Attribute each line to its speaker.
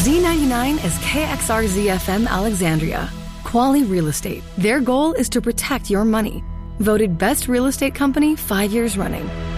Speaker 1: Z99 is KXRZ-FM Alexandria. Quality Real Estate. Their goal is to protect your money. Voted Best Real Estate Company 5 years running.